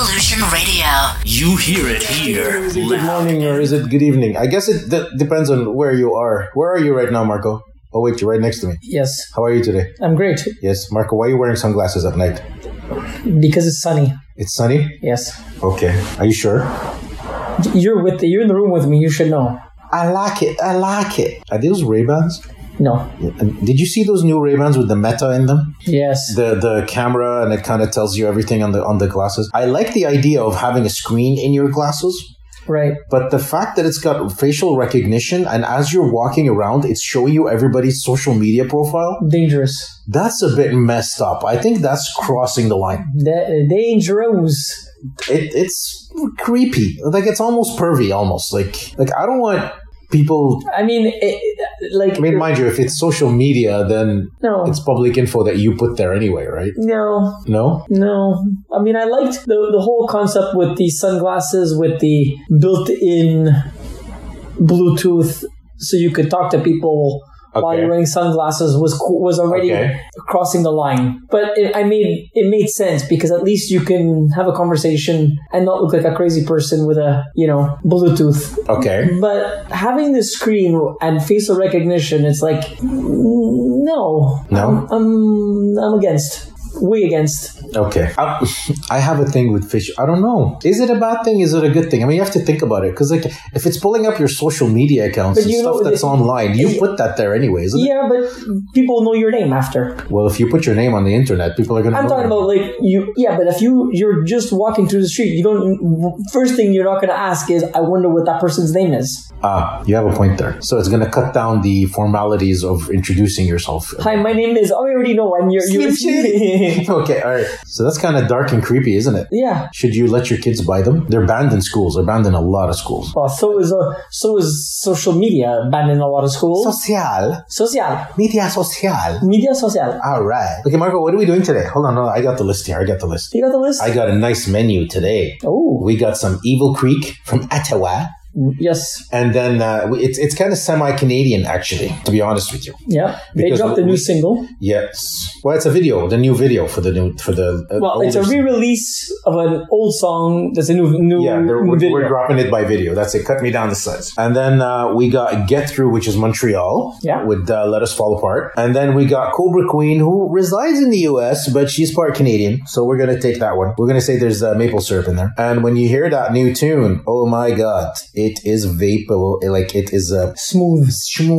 Revolution Radio. You hear it here. Is it good morning or is it good evening? I guess it depends on where you are. Where are you right now, Marco? Oh, wait, you're right next to me. Yes. How are you today? I'm great. Yes. Marco, why are you wearing sunglasses at night? Because it's sunny. It's sunny? Yes. Okay. Are you sure? You're in the room with me. You should know. I like it. Are those Ray-Bans? No. Did you see those new Ray-Bans with the Meta in them? Yes. The camera, and it kind of tells you everything on the glasses. I like the idea of having a screen in your glasses. Right. But the fact that it's got facial recognition and as you're walking around, it's showing you everybody's social media profile. Dangerous. That's a bit messed up. I think that's crossing the line. Dangerous. It's creepy. Like, it's almost pervy, almost. Like I don't want people... I mean, mind you, if it's social media, then no. It's public info that you put there anyway, right? No. No? No. I mean, I liked the whole concept with the sunglasses with the built-in Bluetooth so you could talk to people while you're wearing sunglasses was already crossing the line. But it made sense because at least you can have a conversation and not look like a crazy person with a, Bluetooth. Okay. But having the screen and facial recognition, it's like, no. No? I'm against. We against. Okay. I have a thing with fish. I don't know. Is it a bad thing? Is it a good thing? I mean, you have to think about it. Because, if it's pulling up your social media accounts and stuff that's online, you put that there anyway, isn't it? Yeah, but people know your name after. Well, if you put your name on the internet, people are going to know. I'm talking about, but if you're just walking through the street, first thing you're not going to ask is, I wonder what that person's name is. You have a point there. So it's going to cut down the formalities of introducing yourself. Hi, my name is, I already know, and you're Okay, all right. So that's kind of dark and creepy, isn't it? Yeah. Should you let your kids buy them? They're banned in schools. They're banned in a lot of schools. Well, so is social media banned in a lot of schools. Social. Media social. All right. Okay, Marco, what are we doing today? Hold on. No, I got the list here. You got the list? I got a nice menu today. Oh. We got some Evil Creek from Ottawa. Yes. And then it's kind of semi-Canadian, actually, to be honest with you. Yeah. They dropped a new single. Yes. Well, it's a video, the new video for the it's a re-release of an old song that's a new video. We're dropping it by video. That's it. Cut me down the sides. And then we got Get Through, which is Montreal. Yeah. With Let Us Fall Apart. And then we got Cobra Queen, who resides in the US, but she's part Canadian. So we're going to take that one. We're going to say there's maple syrup in there. And when you hear that new tune, oh my God, it is vapor, like it is smooth,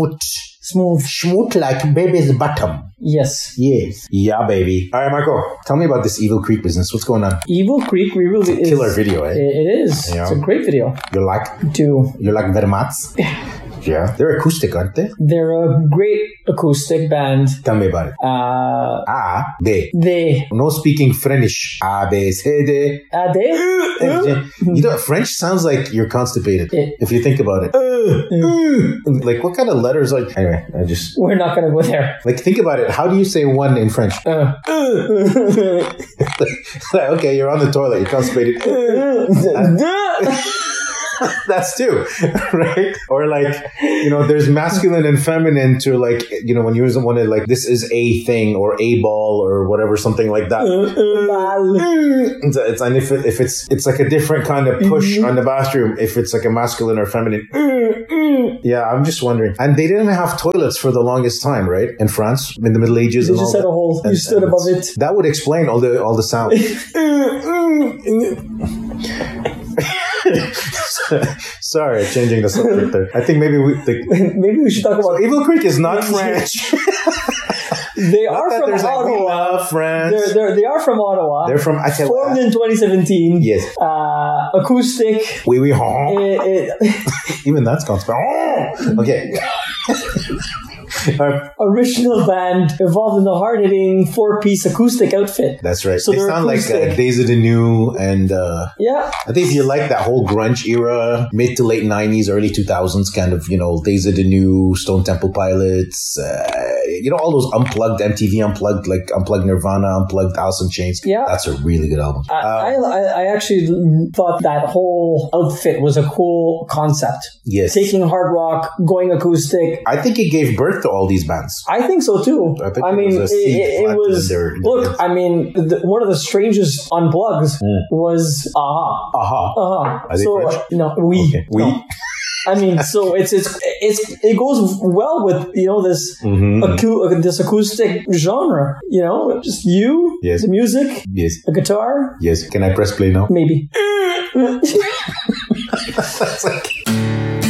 like baby's bottom. Yes. Yeah, baby. All right, Marco, tell me about this Evil Creek business. What's going on? Evil Creek it's a killer video, eh? It is. Yeah. It's a great video. You like Vermats? Yeah. They're acoustic, aren't they? They're a great acoustic band. Tell me about it. A, B. They. No speaking French. A, B, C, D. A, D. French sounds like you're constipated. If you think about it. Like, what kind of letters are... Anyway, we're not going to go there. Like, think about it. How do you say one in French? Okay, you're on the toilet. You're constipated. That's two, right? Or there's masculine and feminine to when you want to this is a thing or a ball or whatever, something like that. It's and if it's like a different kind of push on the bathroom if it's like a masculine or feminine. Yeah, I'm just wondering. And they didn't have toilets for the longest time, right? In France, in the Middle Ages. They just had a hole. You stood above it. That would explain all the sound. Sorry, changing the subject there. I think maybe we should talk about... Evil Creek is not French. They are from Ottawa. France. They are from Ottawa. They're from Ottawa. Formed in 2017. Yes. Acoustic. Oui. Even that's conspiracy. Okay. Original band involved in the hard-hitting 4-piece acoustic outfit. That's right. So they sound acoustic. Like Days of the New and yeah. I think if you like that whole grunge era, mid to late 90s, early 2000s kind of, Days of the New, Stone Temple Pilots, all those unplugged MTV Unplugged, like Unplugged Nirvana, Unplugged Alice in Chains. Yeah. That's a really good album. I actually thought that whole outfit was a cool concept. Yes. Taking hard rock, going acoustic. I think it gave birth to to all these bands. I think so too. I mean, it was. Look, I mean, one of the strangest unplugs was Aha. Are they so French? no, we. No. I mean, so it goes well with this this acoustic genre. Just you, yes, the music, yes, a guitar. Yes. Can I press play now? Maybe. That's like.